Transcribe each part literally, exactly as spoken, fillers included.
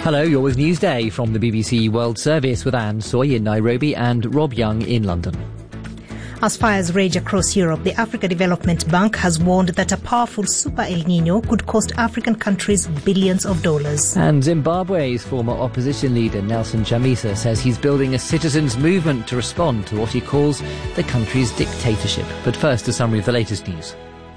Hello, you're with Newsday from the B B C World Service with Anne Soy in Nairobi and Rob Young in London. As fires rage across Europe, the Africa Development Bank has warned that a powerful super El Nino could cost African countries billions of dollars. And Zimbabwe's former opposition leader Nelson Chamisa says he's building a citizens' movement to respond to what he calls the country's dictatorship. But first, a summary of the latest news.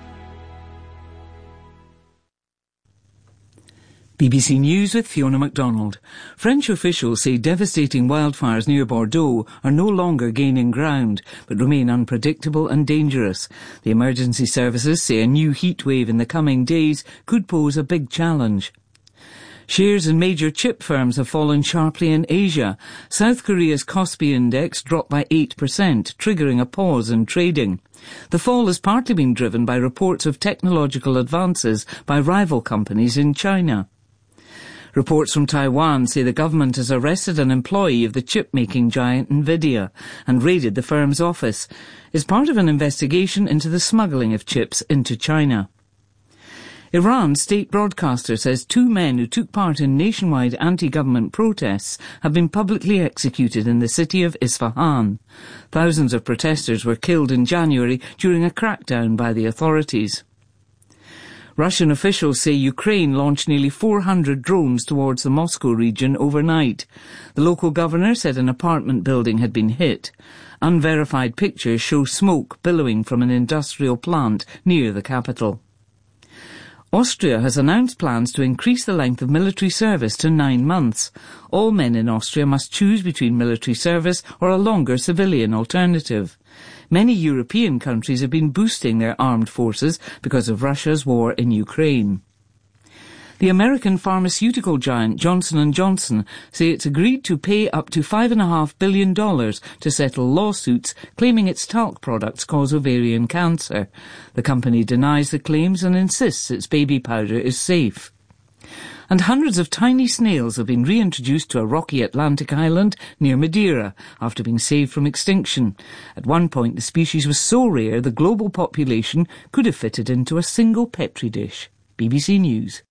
B B C News with Fiona MacDonald. French officials say devastating wildfires near Bordeaux are no longer gaining ground, but remain unpredictable and dangerous. The emergency services say a new heat wave in the coming days could pose a big challenge. Shares in major chip firms have fallen sharply in Asia. South Korea's Kospi index dropped by eight percent, triggering a pause in trading. The fall has partly been driven by reports of technological advances by rival companies in China. Reports from Taiwan say the government has arrested an employee of the chip-making giant Nvidia and raided the firm's office as part of an investigation into the smuggling of chips into China. Iran's state broadcaster says two men who took part in nationwide anti-government protests have been publicly executed in the city of Isfahan. Thousands of protesters were killed in January during a crackdown by the authorities. Russian officials say Ukraine launched nearly four hundred drones towards the Moscow region overnight. The local governor said an apartment building had been hit. Unverified pictures show smoke billowing from an industrial plant near the capital. Austria has announced plans to increase the length of military service to nine months. All men in Austria must choose between military service or a longer civilian alternative. Many European countries have been boosting their armed forces because of Russia's war in Ukraine. The American pharmaceutical giant Johnson and Johnson say it's agreed to pay up to five point five billion dollars to settle lawsuits claiming its talc products cause ovarian cancer. The company denies the claims and insists its baby powder is safe. And hundreds of tiny snails have been reintroduced to a rocky Atlantic island near Madeira after being saved from extinction. At one point, the species was so rare the global population could have fitted into a single Petri dish. B B C News.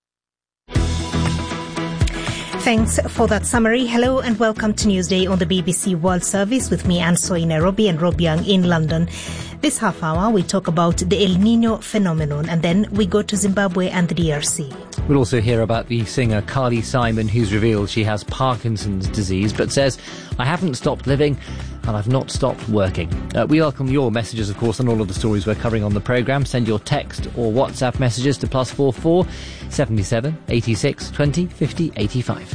Thanks for that summary. Hello and welcome to Newsday on the B B C World Service with me, Anne Soy in Nairobi and Rob Young in London. This half hour, we talk about the El Nino phenomenon and then we go to Zimbabwe and the D R C. We'll also hear about the singer Carly Simon, who's revealed she has Parkinson's disease, but says, I haven't stopped living and I've not stopped working. Uh, we welcome your messages, of course, on all of the stories we're covering on the programme. Send your text or WhatsApp messages to plus four four, seventy-seven, eighty-six, twenty, fifty, eighty-five.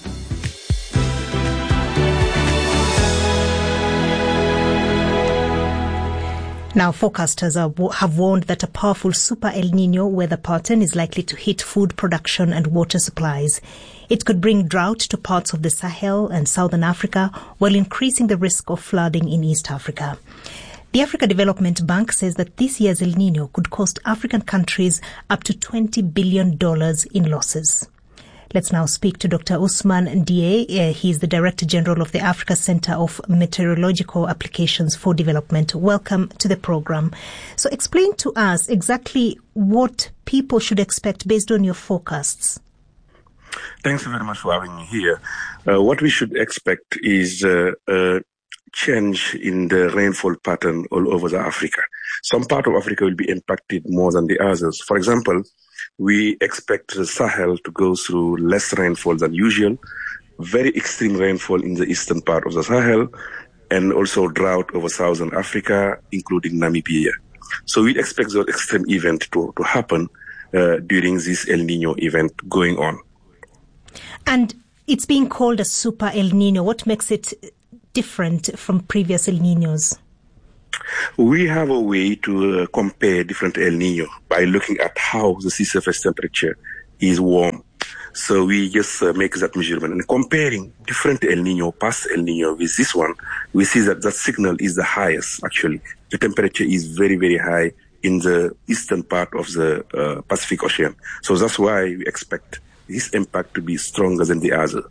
Now, forecasters are, have warned that a powerful super El Nino weather pattern is likely to hit food production and water supplies. It could bring drought to parts of the Sahel and southern Africa while increasing the risk of flooding in East Africa. The Africa Development Bank says that this year's El Nino could cost African countries up to twenty billion dollars in losses. Let's now speak to Doctor Usman Ndiaye. Uh, he's the Director General of the Africa Center of Meteorological Applications for Development. Welcome to the program. So explain to us exactly what people should expect based on your forecasts. Thanks very much for having me here. Uh, what we should expect is uh, a change in the rainfall pattern all over the Africa. Some part of Africa will be impacted more than the others. For example, we expect the Sahel to go through less rainfall than usual, very extreme rainfall in the eastern part of the Sahel, and also drought over southern Africa, including Namibia. So we expect that extreme event to, to happen uh, during this El Nino event going on. And it's being called a super El Nino. What makes it different from previous El Ninos? We have a way to uh, compare different El Nino by looking at how the sea surface temperature is warm. So we just uh, make that measurement and comparing different El Nino, past El Nino with this one, we see that that signal is the highest actually. The temperature is very, very high in the eastern part of the uh, Pacific Ocean. So that's why we expect this impact to be stronger than the other.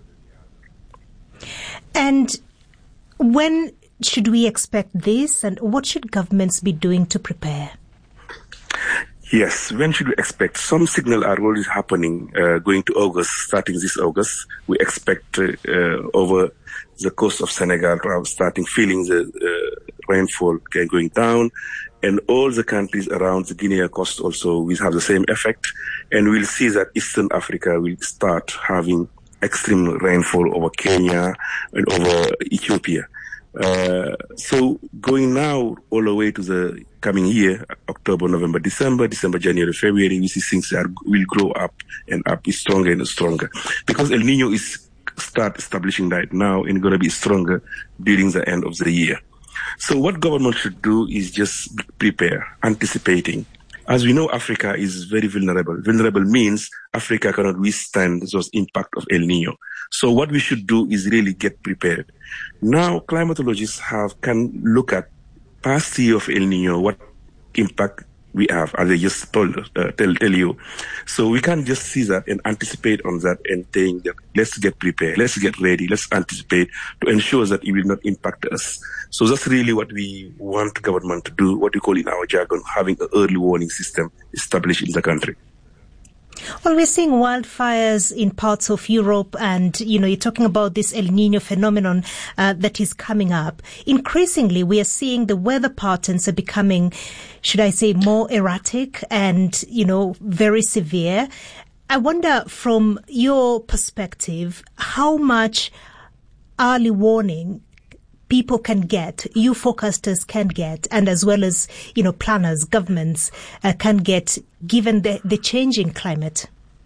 And when should we expect this, and what should governments be doing to prepare? Yes, when should we expect? Some signal are already happening, uh, going to August, starting this August. We expect uh, uh, over the coast of Senegal to have starting feeling the uh, rainfall going down. And all the countries around the Guinea coast also will have the same effect. And we'll see that Eastern Africa will start having extreme rainfall over Kenya and over Ethiopia. Uh, so going now all the way to the coming year, October, November, December, December, January, February, we see things are, will grow up and up, is stronger and stronger. Because El Nino is start establishing right now and going to be stronger during the end of the year. So what government should do is just prepare, anticipating. As we know, Africa is very vulnerable. Vulnerable means Africa cannot withstand those impact of El Nino. So what we should do is really get prepared. Now, climatologists have can look at past year of El Nino, what impact we have, as I just told, uh, tell, tell you. So we can't just see that and anticipate on that and think that let's get prepared, let's get ready, let's anticipate to ensure that it will not impact us. So that's really what we want government to do, what we call in our jargon, having an early warning system established in the country. Well, we're seeing wildfires in parts of Europe and, you know, you're talking about this El Nino phenomenon uh, that is coming up. Increasingly, we are seeing the weather patterns are becoming, should I say, more erratic and, you know, very severe. I wonder, from your perspective, how much early warning people can get, you forecasters can get, and as well as, you know, planners, governments uh, can get, given the, the changing climate?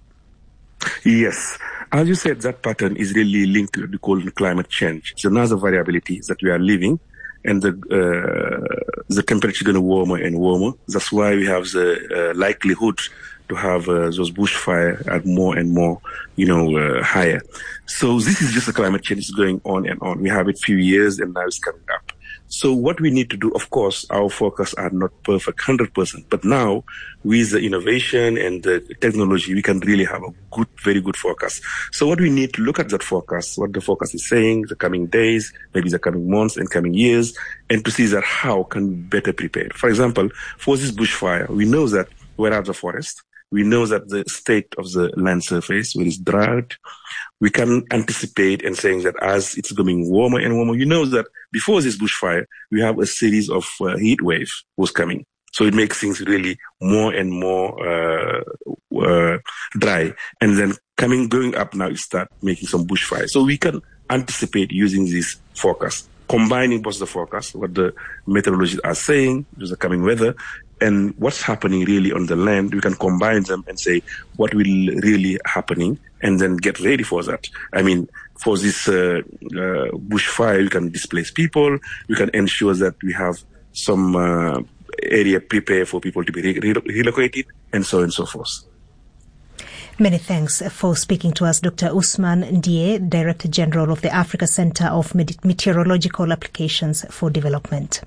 Yes. As you said, that pattern is really linked to the cold climate change. It's another variability that we are living, and the uh, the temperature is going to warmer and warmer. That's why we have the uh, likelihood to have uh, those bushfire at more and more, you know, uh, higher. So this is just a climate change going on and on. We have it few years and now it's coming up. So what we need to do, of course, our forecasts are not perfect, one hundred percent. But now, with the innovation and the technology, we can really have a good, very good forecast. So what we need to look at that forecast, what the forecast is saying, the coming days, maybe the coming months and coming years, and to see that how can we better prepare. For example, for this bushfire, we know that where are the forests? We know that the state of the land surface, where it's drought, we can anticipate and saying that as it's becoming warmer and warmer, you know that before this bushfire, we have a series of uh, heat wave was coming. So it makes things really more and more uh, uh, dry. And then coming, going up now, it start making some bushfire. So we can anticipate using this forecast, combining both the forecast, what the meteorologists are saying, with the coming weather, and what's happening really on the land. We can combine them and say what will really happening and then get ready for that. I mean, for this uh, uh, bushfire, we can displace people. We can ensure that we have some uh, area prepared for people to be re- re- relocated and so on and so forth. Many thanks for speaking to us, Doctor Usman Ndiaye, Director General of the Africa Center of Meteorological Applications for Development.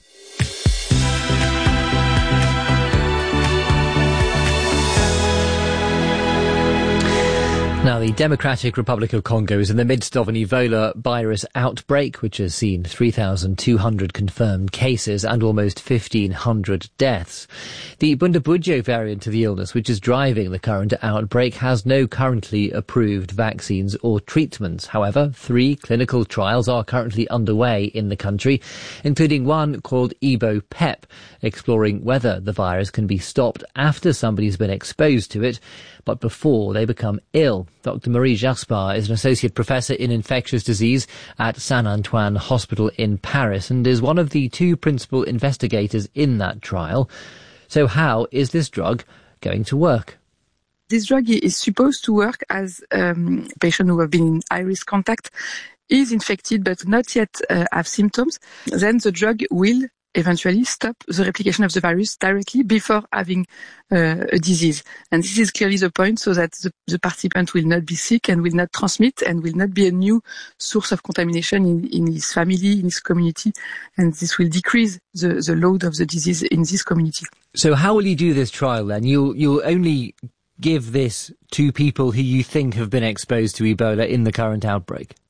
Now, the Democratic Republic of Congo is in the midst of an Ebola virus outbreak, which has seen three thousand two hundred confirmed cases and almost fifteen hundred deaths. The Bundibugyo variant of the illness, which is driving the current outbreak, has no currently approved vaccines or treatments. However, three clinical trials are currently underway in the country, including one called EboPep, exploring whether the virus can be stopped after somebody's been exposed to it, but before they become ill. Doctor Marie Jaspar is an associate professor in infectious disease at Saint-Antoine Hospital in Paris and is one of the two principal investigators in that trial. So how is this drug going to work? This drug is supposed to work as um, patients who have been in high-risk contact is infected but not yet uh, have symptoms. Then the drug will eventually stop the replication of the virus directly before having uh, a disease. And this is clearly the point, so that the, the participant will not be sick and will not transmit and will not be a new source of contamination in, in his family, in his community, and this will decrease the, the load of the disease in this community. So how will you do this trial then? You'll, you'll only give this to people who you think have been exposed to Ebola in the current outbreak?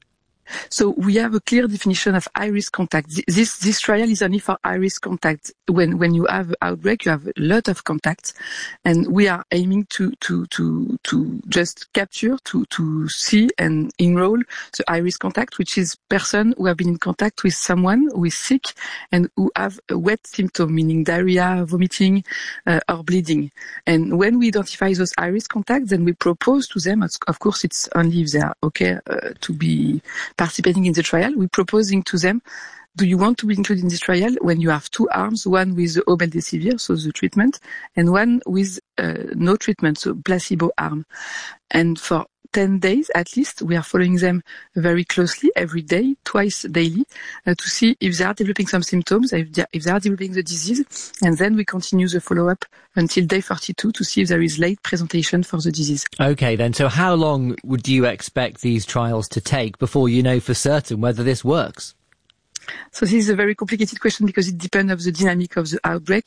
So we have a clear definition of high-risk contact. This this trial is only for high-risk contact. When when you have an outbreak, you have a lot of contacts, and we are aiming to to to to just capture, to to see and enroll the high-risk contact, which is person who have been in contact with someone who is sick and who have a wet symptom, meaning diarrhea, vomiting, uh, or bleeding. And when we identify those high-risk contacts, then we propose to them. Of course, it's only if they are okay uh, to be participating in the trial, we're proposing to them, do you want to be included in this trial when you have two arms, one with the Obeltesivir, so the treatment, and one with uh, no treatment, so placebo arm. And for ten days at least, we are following them very closely every day, twice daily, uh, to see if they are developing some symptoms, if they, are, if they are developing the disease, and then we continue the follow-up until day forty-two to see if there is late presentation for the disease. Okay, then. So how long would you expect these trials to take before you know for certain whether this works? So this is a very complicated question because it depends on the dynamic of the outbreak.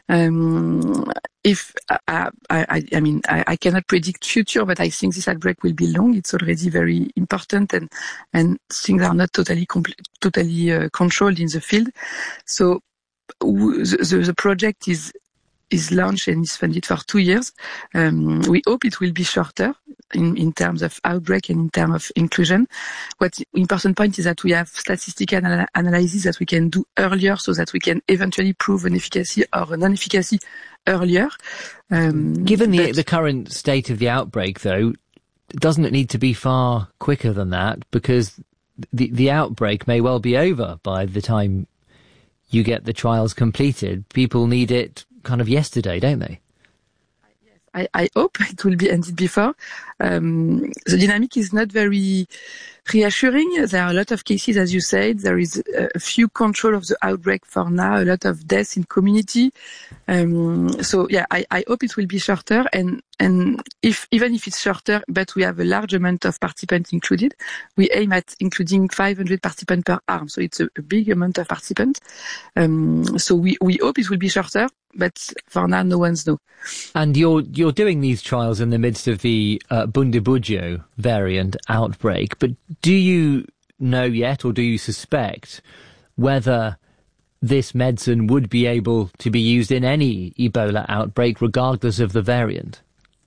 Um, if I, I, I mean, I, I cannot predict future, but I think this outbreak will be long. It's already very important, and and things are not totally compl- totally uh, controlled in the field. So w- the, the project is. is launched and is funded for two years. Um, we hope it will be shorter in, in terms of outbreak and in terms of inclusion. What important point is that we have statistical anal- analysis that we can do earlier so that we can eventually prove an efficacy or a non-efficacy earlier. Um, Given the, the current state of the outbreak, though, doesn't it need to be far quicker than that? Because the, the outbreak may well be over by the time you get the trials completed. People need it kind of yesterday, don't they? Yes, I, I hope it will be ended before. Um, the dynamic is not very reassuring. There are a lot of cases, as you said. There is a few control of the outbreak for now, a lot of deaths in community. Um, so yeah, I, I hope it will be shorter, and and if even if it's shorter, but we have a large amount of participants included. We aim at including five hundred participants per arm, so it's a, a big amount of participants. Um, so we we hope it will be shorter, but for now, no one's know. And you're you're doing these trials in the midst of the uh, Bundibugyo variant outbreak, but do you know yet, or do you suspect whether this medicine would be able to be used in any Ebola outbreak, regardless of the variant?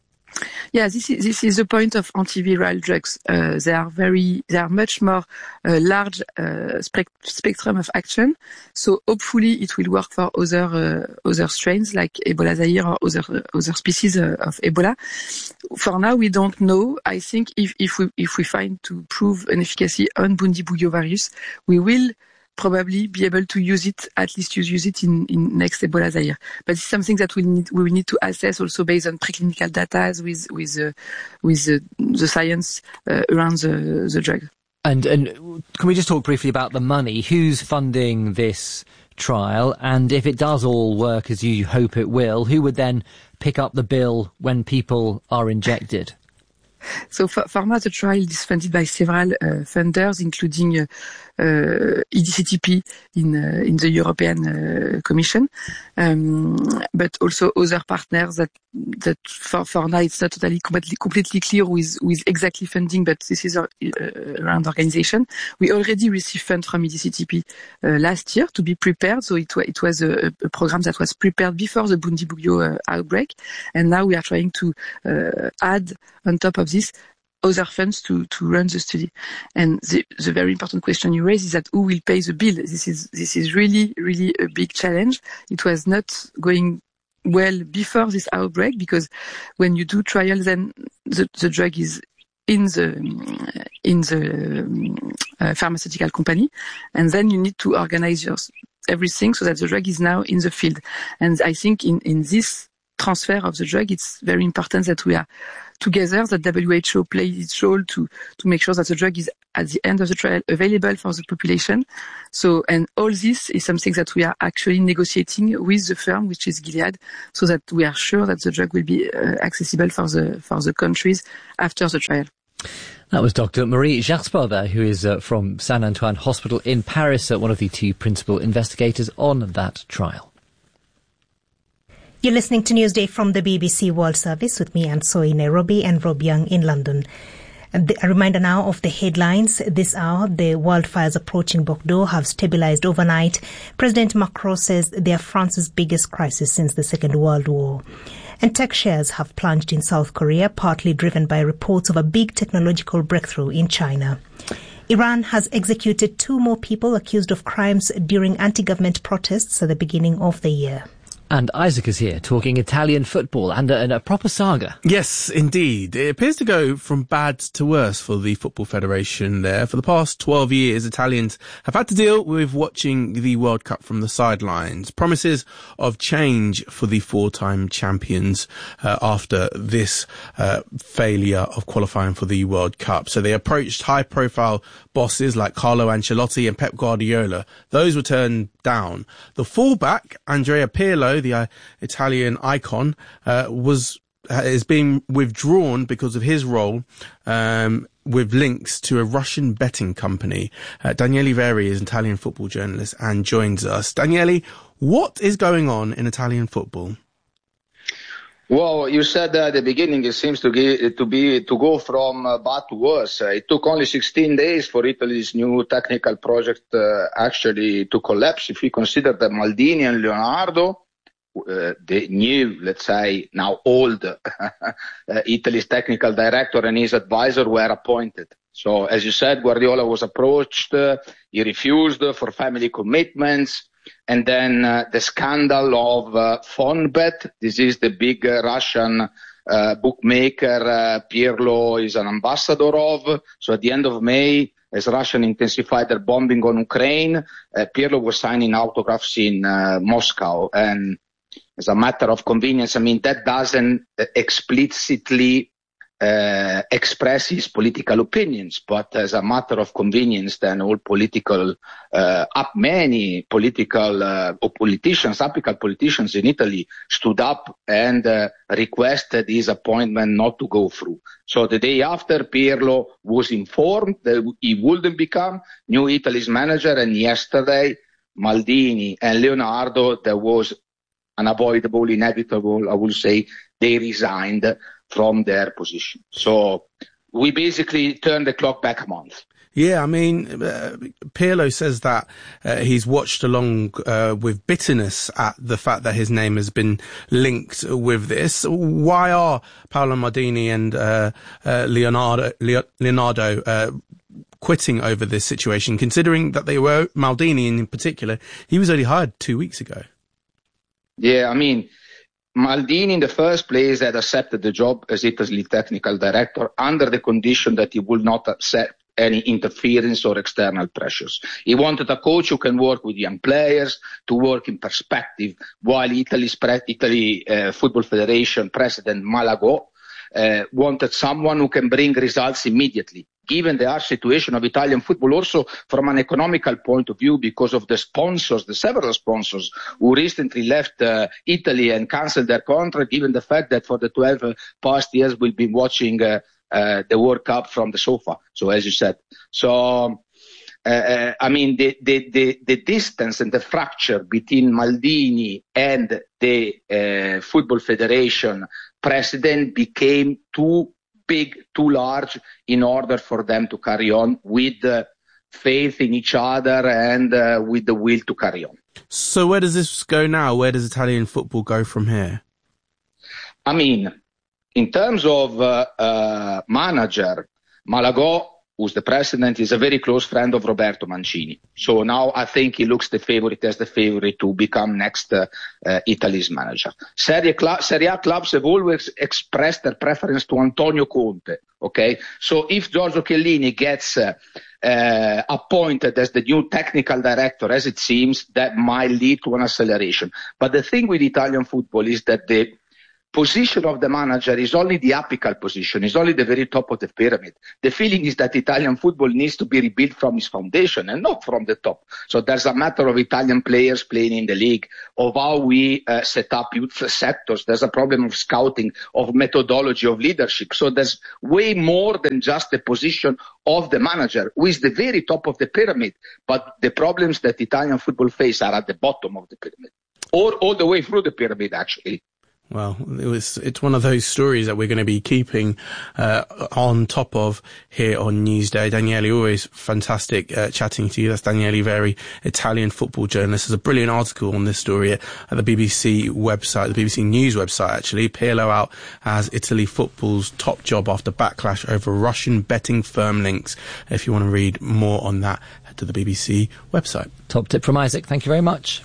Yeah, this is this is the point of antiviral drugs. Uh, they are very, they are much more uh, large uh, spec- spectrum of action. So hopefully it will work for other uh, other strains like Ebola Zaire or other uh, other species uh, of Ebola. For now, we don't know. I think if if we if we find to prove an efficacy on Bundibugyo virus, we will probably be able to use it, at least use, use it in, in next Ebola Zaire. But it's something that we need, we will need to assess also based on preclinical data with, with, uh, with uh, the science uh, around the, the drug. And, and can we just talk briefly about the money? Who's funding this trial? And if it does all work as you hope it will, who would then pick up the bill when people are injected? So for, for now, the trial is funded by several uh, funders, including uh, uh, E D C T P in uh, in the European uh, Commission, um, but also other partners that that for, for now it's not totally completely, completely clear with with exactly funding, but this is a, uh, around organization. We already received funds from E D C T P uh, last year to be prepared, so it, it was a, a program that was prepared before the Bundibugyo uh, outbreak, and now we are trying to uh, add on top of this other funds to, to run the study. And the, the very important question you raise is that who will pay the bill? This is, this is really, really a big challenge. It was not going well before this outbreak because when you do trials, then the, the drug is in the, in the uh, pharmaceutical company. And then you need to organize your, everything so that the drug is now in the field. And I think in, in this transfer of the drug, it's very important that we are together, that W H O plays its role to, to make sure that the drug is at the end of the trial available for the population. So, and all this is something that we are actually negotiating with the firm, which is Gilead, so that we are sure that the drug will be uh, accessible for the, for the countries after the trial. That was Doctor Marie Jaspar there, who is uh, from Saint Antoine Hospital in Paris, uh, one of the two principal investigators on that trial. You're listening to Newsday from the B B C World Service with me, Anne Soy, in Nairobi, and Rob Young in London. And the, a reminder now of the headlines this hour. The wildfires approaching Bordeaux have stabilized overnight. President Macron says they are France's biggest crisis since the Second World War. And tech shares have plunged in South Korea, partly driven by reports of a big technological breakthrough in China. Iran has executed two more people accused of crimes during anti-government protests at the beginning of the year. And Isaac is here talking Italian football and a, and a proper saga. Yes, indeed. It appears to go from bad to worse for the Football Federation there. For the past twelve years, Italians have had to deal with watching the World Cup from the sidelines. Promises of change for the four-time champions uh, after this uh, failure of qualifying for the World Cup. So they approached high-profile bosses like Carlo Ancelotti and Pep Guardiola. Those were turned down. The fullback, Andrea Pirlo, the uh, Italian icon, uh, was is being withdrawn because of his role um, with links to a Russian betting company. Uh, Daniele Veri is an Italian football journalist and joins us. Daniele, what is going on in Italian football? Well, you said uh, at the beginning it seems to, get, to be to go from uh, bad to worse. Uh, it took only sixteen days for Italy's new technical project uh, actually to collapse. If we consider that Maldini and Leonardo, uh, the new, let's say now old, uh, Italy's technical director and his advisor were appointed. So, as you said, Guardiola was approached. Uh, he refused uh, for family commitments. And then uh, the scandal of uh, Fonbet. This is the big uh, Russian uh, bookmaker uh, Pirlo is an ambassador of. So at the end of May, as Russia intensified their bombing on Ukraine, uh, Pirlo was signing autographs in uh, Moscow. And as a matter of convenience, I mean, that doesn't explicitly Uh, express his political opinions, but as a matter of convenience, then all political, uh, up many political uh, or politicians, apical politicians in Italy stood up and uh, requested his appointment not to go through. So the day after, Pirlo was informed that he wouldn't become new Italy's manager, and yesterday, Maldini and Leonardo, there was unavoidable, inevitable, I will say, they resigned from their position. So we basically turned the clock back a month. Yeah, I mean, uh, Pirlo says that uh, he's watched along uh, with bitterness at the fact that his name has been linked with this. Why are Paolo Maldini and uh, uh, Leonardo, Leonardo uh, quitting over this situation, considering that they were, Maldini in particular, he was only hired two weeks ago? Yeah, I mean, Maldini in the first place had accepted the job as Italy's technical director under the condition that he would not accept any interference or external pressures. He wanted a coach who can work with young players, to work in perspective, while Italy's pre- Italy uh, Football Federation President Malagò uh, wanted someone who can bring results immediately. Given the harsh situation of Italian football, also from an economical point of view, because of the sponsors, the several sponsors who recently left uh, Italy and cancelled their contract, given the fact that for the twelve uh, past years we've been watching uh, uh, the World Cup from the sofa. So as you said, so uh, uh, I mean the, the the the distance and the fracture between Maldini and the uh, Football Federation president became too big, too large in order for them to carry on with uh, faith in each other and uh, with the will to carry on. So where does this go now? Where does Italian football go from here? I mean, in terms of uh, uh, manager, Malagò, who's the president, is a very close friend of Roberto Mancini. So now I think he looks the favorite as the favorite to become next uh, uh, Italy's manager. Serie, cl- Serie A clubs have always expressed their preference to Antonio Conte. Okay, so if Giorgio Chiellini gets uh, uh, appointed as the new technical director, as it seems, that might lead to an acceleration. But the thing with Italian football is that the position of the manager is only the apical position, is only the very top of the pyramid. The feeling is that Italian football needs to be rebuilt from its foundation and not from the top. So there's a matter of Italian players playing in the league, of how we uh, set up youth sectors. There's a problem of scouting, of methodology, of leadership. So there's way more than just the position of the manager, who is the very top of the pyramid. But the problems that Italian football face are at the bottom of the pyramid, or all the way through the pyramid, actually. Well, it was, it's one of those stories that we're going to be keeping uh, on top of here on Newsday. Daniele, always fantastic uh, chatting to you. That's Daniele Veri, Italian football journalist. There's a brilliant article on this story at, at the B B C website, the B B C News website, actually. Pirlo out as Italy football's top job after backlash over Russian betting firm links. If you want to read more on that, head to the B B C website. Top tip from Isaac. Thank you very much.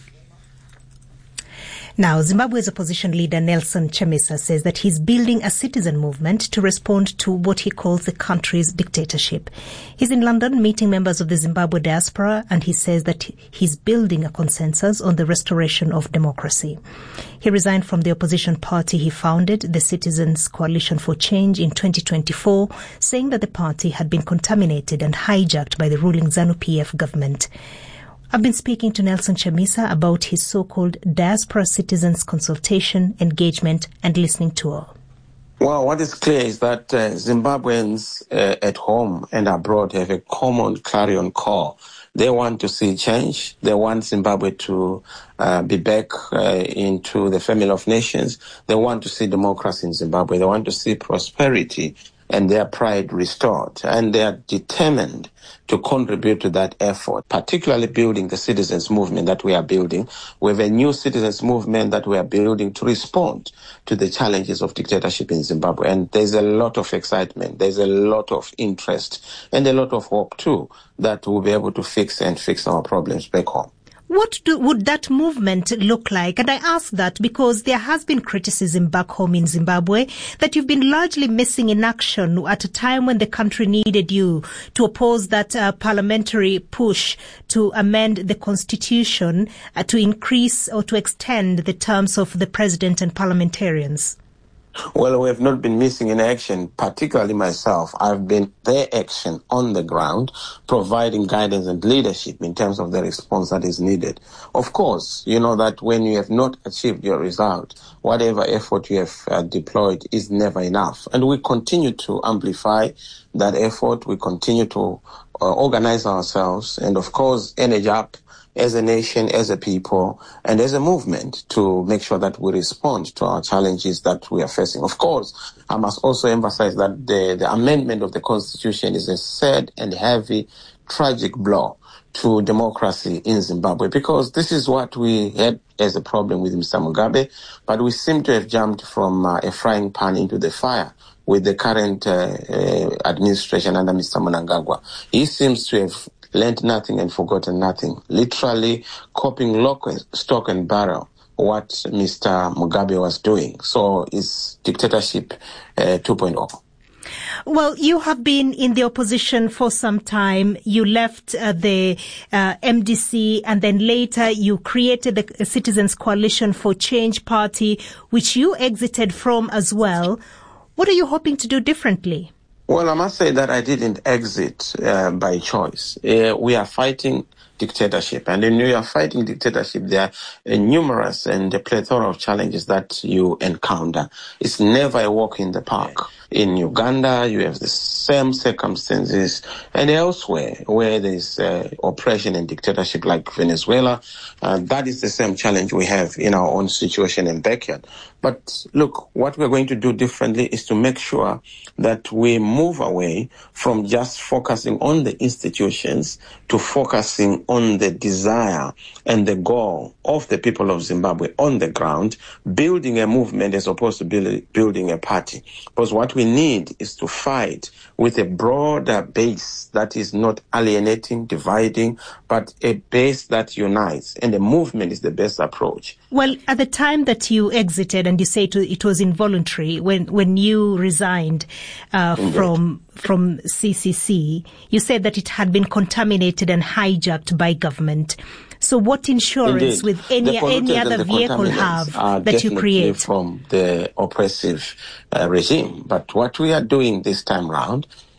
Now, Zimbabwe's opposition leader Nelson Chamisa says that he's building a citizen movement to respond to what he calls the country's dictatorship. He's in London meeting members of the Zimbabwe diaspora, and he says that he's building a consensus on the restoration of democracy. He resigned from the opposition party he founded, the Citizens Coalition for Change, in twenty twenty-four, saying that the party had been contaminated and hijacked by the ruling ZANU-P F government. I've been speaking to Nelson Chamisa about his so-called Diaspora Citizens Consultation, Engagement and Listening Tour. Well, what is clear is that uh, Zimbabweans uh, at home and abroad have a common clarion call. They want to see change. They want Zimbabwe to uh, be back uh, into the family of nations. They want to see democracy in Zimbabwe. They want to see prosperity and their pride restored. And they are determined to contribute to that effort, particularly building the citizens movement that we are building. We have a new citizens movement that we are building to respond to the challenges of dictatorship in Zimbabwe. And there's a lot of excitement, there's a lot of interest, and a lot of hope too that we'll be able to fix and fix our problems back home. What do, would that movement look like? And I ask that because there has been criticism back home in Zimbabwe that you've been largely missing in action at a time when the country needed you to oppose that uh, parliamentary push to amend the constitution uh, to increase or to extend the terms of the president and parliamentarians. Well, we have not been missing in action, particularly myself. I've been their action on the ground, providing guidance and leadership in terms of the response that is needed. Of course, you know that when you have not achieved your result, whatever effort you have uh, deployed is never enough. And we continue to amplify that effort. We continue to uh, organize ourselves and, of course, energy up as a nation, as a people, and as a movement to make sure that we respond to our challenges that we are facing. Of course, I must also emphasize that the, the amendment of the Constitution is a sad and heavy, tragic blow to democracy in Zimbabwe, because this is what we had as a problem with Mister Mugabe, but we seem to have jumped from uh, a frying pan into the fire with the current uh, uh, administration under Mister Mnangagwa. He seems to have learned nothing and forgotten nothing, literally copying lock, stock and barrel what Mister Mugabe was doing. So it's dictatorship uh, two point oh. Well, you have been in the opposition for some time. You left uh, the uh, M D C, and then later you created the Citizens Coalition for Change Party, which you exited from as well. What are you hoping to do differently? Well, I must say that I didn't exit uh, by choice. Uh, we are fighting dictatorship. And when you are fighting dictatorship, there are uh, numerous and a plethora of challenges that you encounter. It's never a walk in the park. In Uganda, you have the same circumstances, and elsewhere where there's uh, oppression and dictatorship like Venezuela. Uh, that is the same challenge we have in our own situation and backyard. But look, what we're going to do differently is to make sure that we move away from just focusing on the institutions to focusing on the desire and the goal of the people of Zimbabwe on the ground, building a movement as opposed to build, building a party. Because what we need is to fight with a broader base that is not alienating, dividing, but a base that unites. And the movement is the best approach. Well, at the time that you exited, and you say it was involuntary, when, when you resigned uh, from from C C C, you said that it had been contaminated and hijacked by government. So what insurance Indeed. with any any other vehicle have that you create? From the oppressive uh, regime. But what we are doing this time round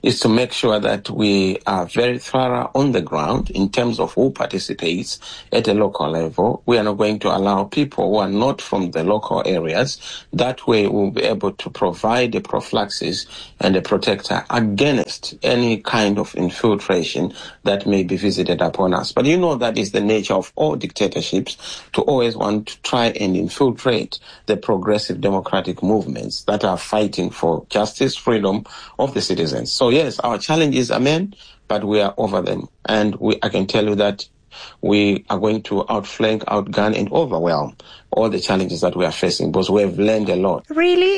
is to make sure that we are very thorough on the ground in terms of who participates at a local level. We are not going to allow people who are not from the local areas. That way we'll be able to provide a prophylaxis and a protector against any kind of infiltration that may be visited upon us. But you know that is the nature of all dictatorships, to always want to try and infiltrate the progressive democratic movements that are fighting for justice, freedom of the citizens. So yes, our challenges are many, but we are over them. And we, I can tell you that we are going to outflank, outgun, and overwhelm all the challenges that we are facing, because we have learned a lot. Really?